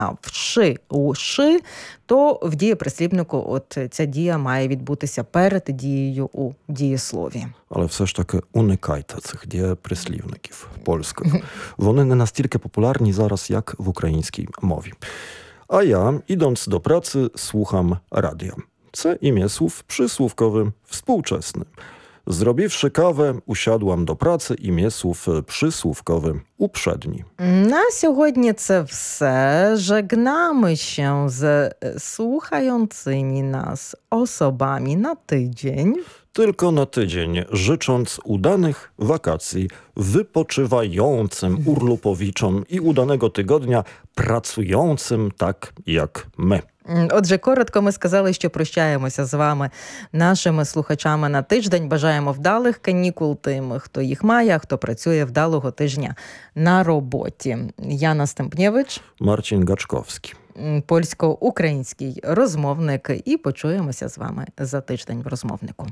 вши у ши, то в дієприслівнику от ця дія має відбутися перед дією у дієслові. Але все ж таки уникайте цих дієприслівників польських. Вони не настільки popularni зараз, jak w ukraińskiej mowie. A ja, idąc do pracy, słucham radia. C imię słów przysłówkowy współczesny. Zrobiwszy kawę, usiadłam do pracy, imię słów przysłówkowy uprzedni. На сьогодні це все. Żegnamy z słuchającymi nas osobami na tydzień. Tylko na tydzień, życząc udanych wakacji wypoczywającym urlopowiczom i udanego tygodnia pracującym tak jak my. Отже, коротко ми сказали, що прощаємося з вами, нашими слухачами на тиждень. Бажаємо вдалих канікул тим, хто їх має, а хто працює вдалого тижня на роботі. Яна Стемпнєвич, Marcin Gaczkowski. Польсько-український розмовник. І почуємося з вами за тиждень в розмовнику.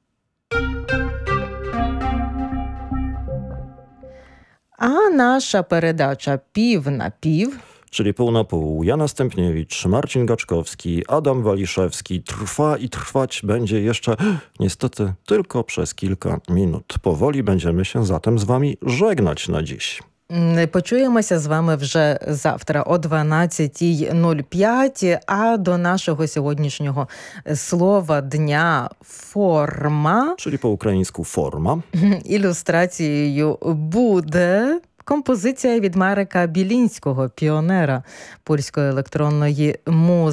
А наша передача «Пів на пів», czyli pół na pół. Jana Stępniewicz, Marcin Gaczkowski, Adam Waliszewski trwa i trwać będzie jeszcze niestety tylko przez kilka minut. Powoli będziemy się zatem z wami żegnać na dziś. Почуємося з вами вже завтра о 12:05, а до нашого сьогоднішнього слова дня «форма», Czyli po ukraińsku forma. ілюстрацією буде композиція від Марека Білінського, піонера польської електронної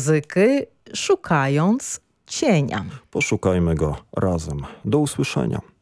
музики «Szukając cienia». Poszukajmy go razem. Do usłyszenia.